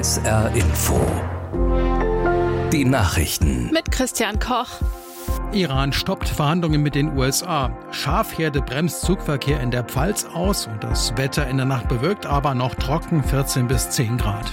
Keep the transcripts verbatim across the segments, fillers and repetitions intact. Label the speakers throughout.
Speaker 1: S R Info. Die Nachrichten.
Speaker 2: Mit Christian Koch.
Speaker 3: Iran stoppt Verhandlungen mit den U S A. Schafherde bremst Zugverkehr in der Pfalz aus und das Wetter in der Nacht bewölkt, aber noch trocken, vierzehn bis zehn Grad.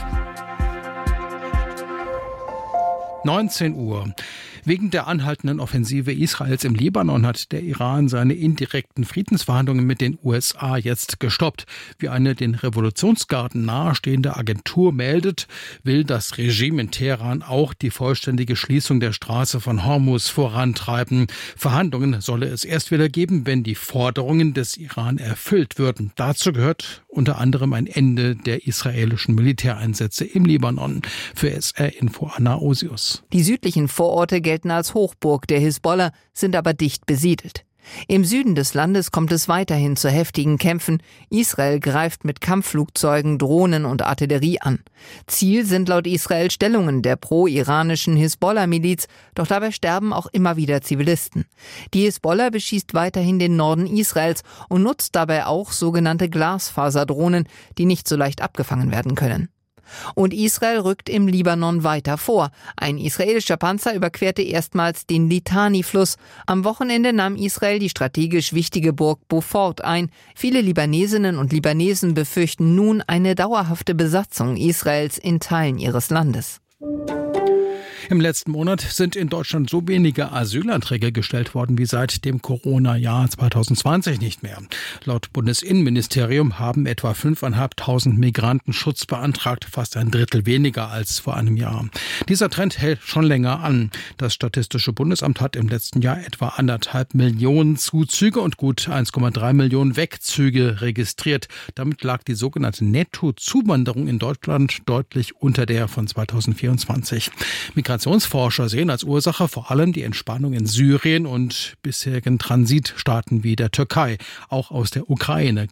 Speaker 3: neunzehn Uhr. Wegen der anhaltenden Offensive Israels im Libanon hat der Iran seine indirekten Friedensverhandlungen mit den U S A jetzt gestoppt. Wie eine den Revolutionsgarden nahestehende Agentur meldet, will das Regime in Teheran auch die vollständige Schließung der Straße von Hormuz vorantreiben. Verhandlungen solle es erst wieder geben, wenn die Forderungen des Iran erfüllt würden. Dazu gehört unter anderem ein Ende der israelischen Militäreinsätze im Libanon. Für S R Info Anna Osius.
Speaker 4: Die südlichen Vororte gelten als Hochburg der Hisbollah, sind aber dicht besiedelt. Im Süden des Landes kommt es weiterhin zu heftigen Kämpfen. Israel greift mit Kampfflugzeugen, Drohnen und Artillerie an. Ziel sind laut Israel Stellungen der pro-iranischen Hisbollah-Miliz, doch dabei sterben auch immer wieder Zivilisten. Die Hisbollah beschießt weiterhin den Norden Israels und nutzt dabei auch sogenannte Glasfaserdrohnen, die nicht so leicht abgefangen werden können. Und Israel rückt im Libanon weiter vor. Ein israelischer Panzer überquerte erstmals den Litani-Fluss. Am Wochenende nahm Israel die strategisch wichtige Burg Beaufort ein. Viele Libanesinnen und Libanesen befürchten nun eine dauerhafte Besatzung Israels in Teilen ihres Landes.
Speaker 3: Im letzten Monat sind in Deutschland so wenige Asylanträge gestellt worden wie seit dem Corona-Jahr zwanzig zwanzig nicht mehr. Laut Bundesinnenministerium haben etwa fünftausendfünfhundert Migranten Schutz beantragt, fast ein Drittel weniger als vor einem Jahr. Dieser Trend hält schon länger an. Das Statistische Bundesamt hat im letzten Jahr etwa anderthalb Millionen Zuzüge und gut eins Komma drei Millionen Wegzüge registriert. Damit lag die sogenannte Nettozuwanderung in Deutschland deutlich unter der von zwanzig vierundzwanzig. Migrationsforscher sehen als Ursache vor allem die Entspannung in Syrien und bisherigen Transitstaaten wie der Türkei. Auch aus der Ukraine